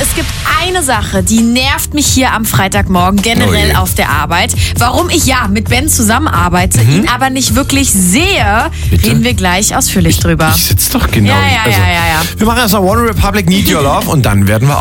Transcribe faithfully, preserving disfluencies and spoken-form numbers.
es gibt eine Sache, die nervt mich hier am Freitagmorgen generell Oh je. auf der Arbeit. Warum ich ja mit Ben zusammenarbeite, Mhm. ihn aber nicht wirklich sehe, Bitte? reden wir gleich ausführlich drüber. Ich sitze doch genau Ja, hier. ja, ja, ja, ja. Wir machen erstmal One Republic, Need Your Love und dann werden wir